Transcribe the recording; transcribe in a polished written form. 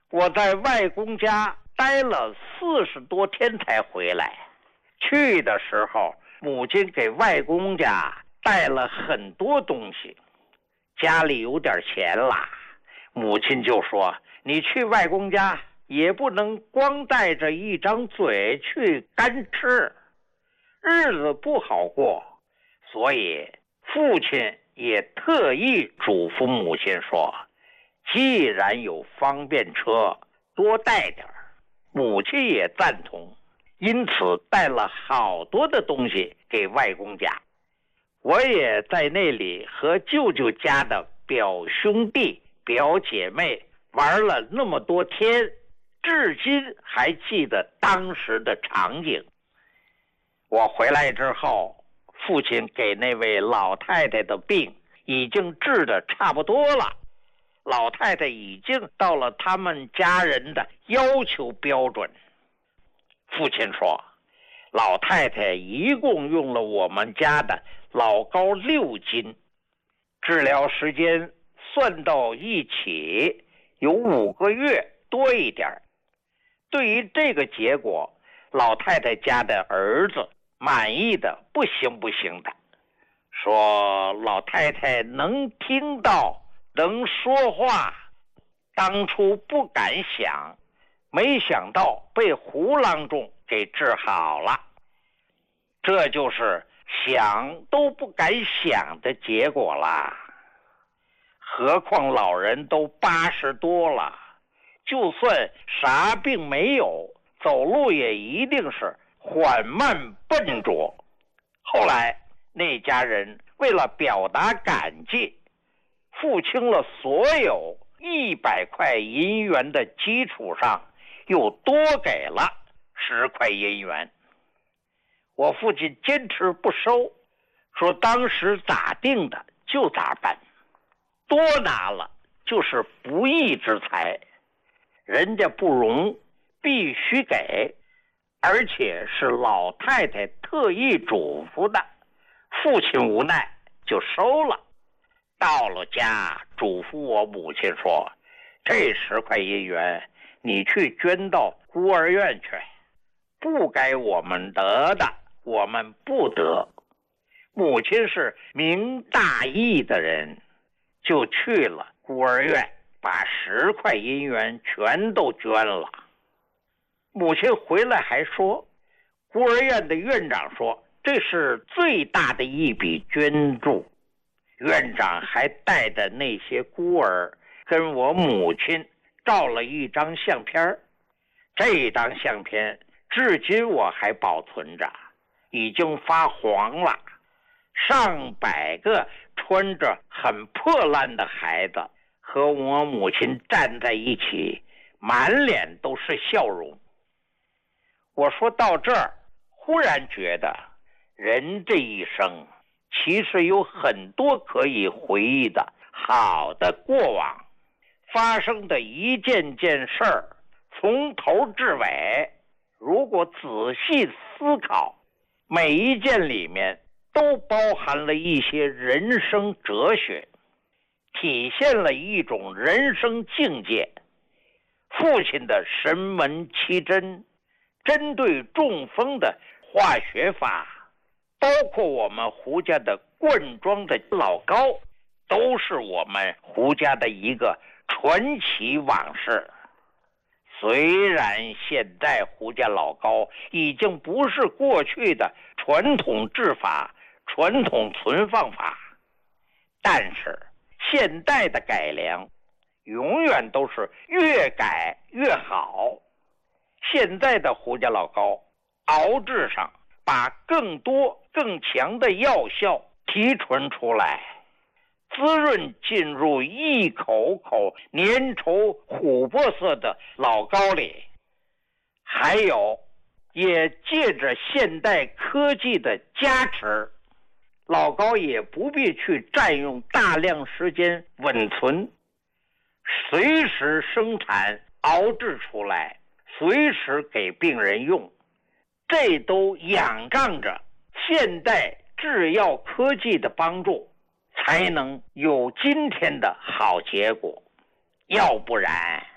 我在外公家待了40多天才回来。去的时候，母亲给外公家带了很多东西，家里有点钱啦，母亲就说：“你去外公家也不能光带着一张嘴去干吃，日子不好过。”所以父亲也特意嘱咐母亲说：“既然有方便车，多带点儿。”母亲也赞同，因此带了好多的东西给外公家。我也在那里和舅舅家的表兄弟表姐妹玩了那么多天，至今还记得当时的场景。我回来之后，父亲给那位老太太的病已经治得差不多了，老太太已经到了他们家人的要求标准。父亲说，老太太一共用了我们家的老膏6斤，治疗时间算到一起有5个月多一点。对于这个结果，老太太家的儿子满意的不行的，说老太太能听到能说话，当初不敢想，没想到被胡郎中给治好了。这就是想都不敢想的结果啦。何况老人都80多了，就算啥病没有，走路也一定是缓慢笨拙。后来那家人为了表达感激，付清了所有100块银元的基础上，又多给了10块银元。我父亲坚持不收，说当时咋定的就咋办，多拿了就是不义之财，人家不容，必须给，而且是老太太特意嘱咐的。父亲无奈就收了。到了家，嘱咐我母亲说，这10块银元你去捐到孤儿院去，不该我们得的我们不得。母亲是明大义的人，就去了孤儿院，把10块银元全都捐了。母亲回来还说，孤儿院的院长说这是最大的一笔捐助。院长还带着那些孤儿跟我母亲照了一张相片，这张相片至今我还保存着，已经发黄了。上百个穿着很破烂的孩子和我母亲站在一起，满脸都是笑容。我说到这儿，忽然觉得人这一生其实有很多可以回忆的好的过往，发生的一件件事儿，从头至尾，如果仔细思考，每一件里面都包含了一些人生哲学，体现了一种人生境界。父亲的神门奇珍，针对中风的化学法，包括我们胡家的灌装的老膏，都是我们胡家的一个传奇往事。虽然现在胡家老膏已经不是过去的传统制法、传统存放法，但是现代的改良永远都是越改越好。现在的胡家老膏熬制上把更多更强的药效提纯出来，滋润进入一口口粘稠琥珀色的老膏里。还有也借着现代科技的加持，老膏也不必去占用大量时间稳存，随时生产熬制出来，随时给病人用。这都仰仗着现代制药科技的帮助，才能有今天的好结果。要不然